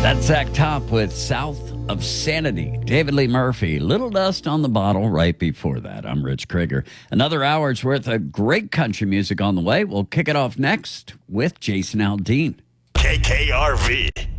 That's Zach Top with South of Sanity. David Lee Murphy, Little Dust on the Bottle right before that. I'm Rich Krieger. Another hour's worth of great country music on the way. We'll kick it off next with Jason Aldean. KKRV.